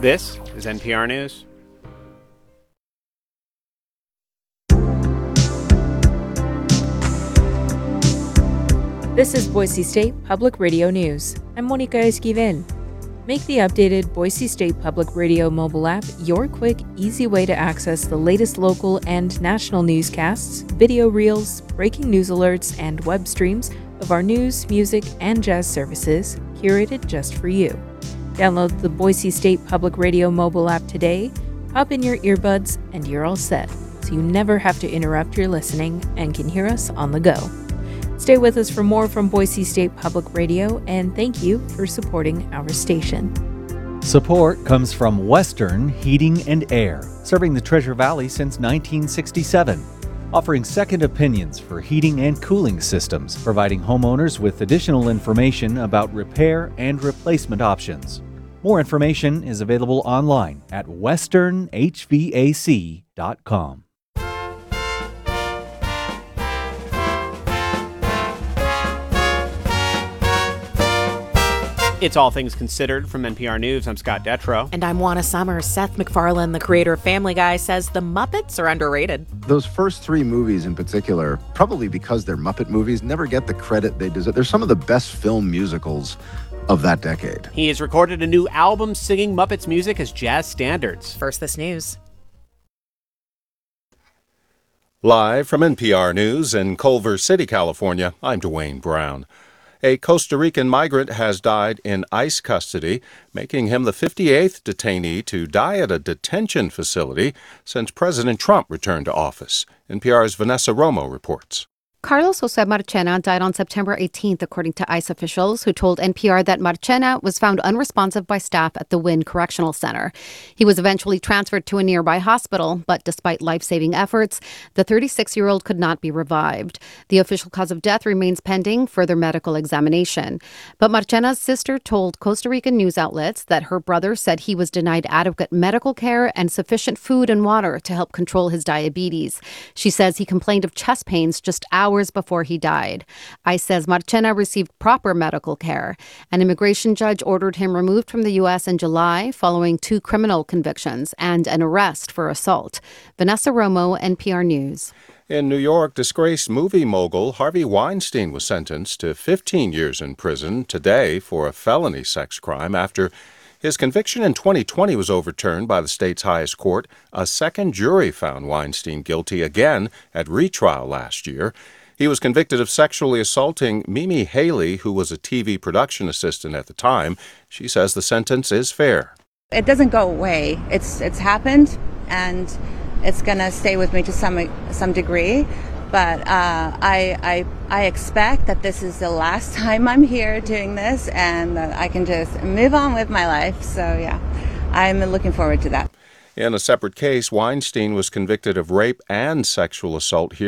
This is NPR News. This is Boise State Public Radio News. I'm Monica Esquivel. Make the updated Boise State Public Radio mobile app your quick, easy way to access the latest local and national newscasts, video reels, breaking news alerts, and web streams of our news, music, and jazz services, curated just for you. Download the Boise State Public Radio mobile app today, pop in your earbuds, and you're all set, so you never have to interrupt your listening and can hear us on the go. Stay with us for more from Boise State Public Radio, and thank you for supporting our station. Support comes from Western Heating and Air, serving the Treasure Valley since 1967. Offering second opinions for heating and cooling systems, providing homeowners with additional information about repair and replacement options. More information is available online at westernhvac.com. It's All Things Considered from NPR News. I'm Scott Detrow. And I'm Juana Summers. Seth MacFarlane, the creator of Family Guy, says the Muppets are underrated. Those first three movies in particular, probably because they're Muppet movies, never get the credit they deserve. They're some of the best film musicals of that decade. He has recorded a new album singing Muppets music as jazz standards. First, this news. Live from NPR News in Culver City, California, I'm Dwayne Brown. A Costa Rican migrant has died in ICE custody, making him the 58th detainee to die at a detention facility since President Trump returned to office. NPR's Vanessa Romo reports. Carlos Jose Marchena died on September 18th, according to ICE officials, who told NPR that Marchena was found unresponsive by staff at the Wynn Correctional Center. He was eventually transferred to a nearby hospital, but despite life-saving efforts, the 36-year-old could not be revived. The official cause of death remains pending further medical examination. But Marchena's sister told Costa Rican news outlets that her brother said he was denied adequate medical care and sufficient food and water to help control his diabetes. She says he complained of chest pains just hours before he died. ICE says Marchena received proper medical care. An immigration judge ordered him removed from the U.S. in July following 2 criminal convictions and an arrest for assault. Vanessa Romo, NPR News. In New York, disgraced movie mogul Harvey Weinstein was sentenced to 15 years in prison today for a felony sex crime after his conviction in 2020 was overturned by the state's highest court. A second jury found Weinstein guilty again at retrial last year. He was convicted of sexually assaulting Mimi Haley, who was a TV production assistant at the time. She says the sentence is fair. It doesn't go away. It's happened, and it's going to stay with me to some degree. But I expect that this is the last time I'm here doing this, and that I can just move on with my life. So, yeah, I'm looking forward to that. In a separate case, Weinstein was convicted of rape and sexual assault here